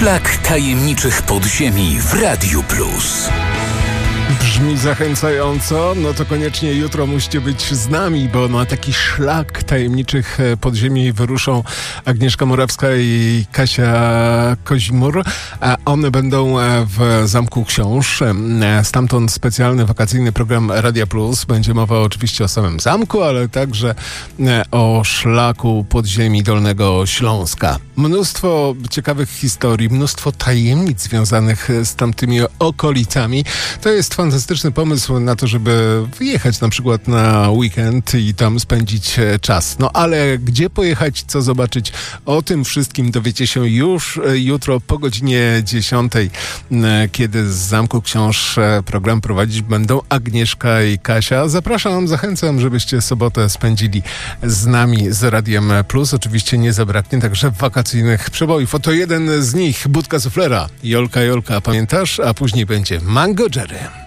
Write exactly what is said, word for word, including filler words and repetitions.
Szlak tajemniczych podziemi w Radiu Plus. Brzmi zachęcająco, no to koniecznie jutro musicie być z nami, bo na taki szlak tajemniczych podziemi wyruszą Agnieszka Morawska i Kasia Kozimur, a one będą w Zamku Książ. Stamtąd specjalny wakacyjny program Radia Plus. Będzie mowa oczywiście o samym zamku, ale także o szlaku podziemi Dolnego Śląska. Mnóstwo ciekawych historii, mnóstwo tajemnic związanych z tamtymi okolicami. To jest fantastyczny pomysł na to, żeby wyjechać na przykład na weekend i tam spędzić czas. No ale gdzie pojechać, co zobaczyć? O tym wszystkim dowiecie się już jutro po godzinie dziesiątej, kiedy z Zamku Książ program prowadzić będą Agnieszka i Kasia. Zapraszam, zachęcam, żebyście sobotę spędzili z nami, z Radiem Plus. Oczywiście nie zabraknie także wakacyjnych przebojów. Oto jeden z nich, Budka Suflera. Jolka, Jolka, pamiętasz? A później będzie Mango Jerry.